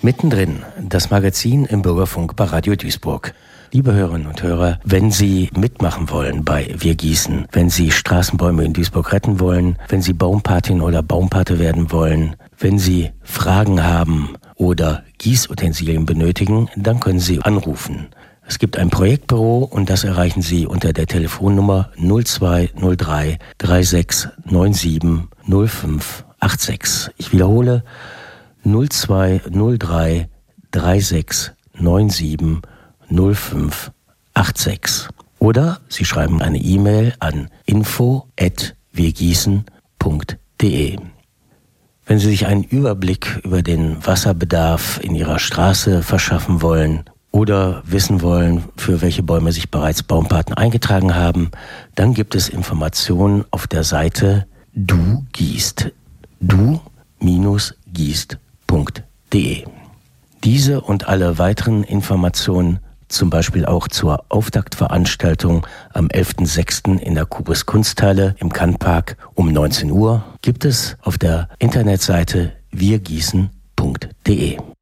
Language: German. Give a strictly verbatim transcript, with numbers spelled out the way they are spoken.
Mittendrin, das Magazin im Bürgerfunk bei Radio Duisburg. Liebe Hörerinnen und Hörer, wenn Sie mitmachen wollen bei Wir gießen, wenn Sie Straßenbäume in Duisburg retten wollen, wenn Sie Baumpatin oder Baumpate werden wollen, wenn Sie Fragen haben oder Gießutensilien benötigen, dann können Sie anrufen. Es gibt ein Projektbüro und das erreichen Sie unter der Telefonnummer null zwei null drei drei sechs neun sieben null fünf acht sechs. Ich wiederhole null zwei null drei drei sechs neun sieben null fünf acht sechs. Oder Sie schreiben eine E-Mail an info at wirgießen punkt de. Wenn Sie sich einen Überblick über den Wasserbedarf in Ihrer Straße verschaffen wollen oder wissen wollen, für welche Bäume sich bereits Baumpaten eingetragen haben, dann gibt es Informationen auf der Seite Du gießt. du gießt punkt de. Diese und alle weiteren Informationen, zum Beispiel auch zur Auftaktveranstaltung am elften sechsten in der Kubus Kunsthalle im Kannpark um neunzehn Uhr, gibt es auf der Internetseite wirgießen punkt de.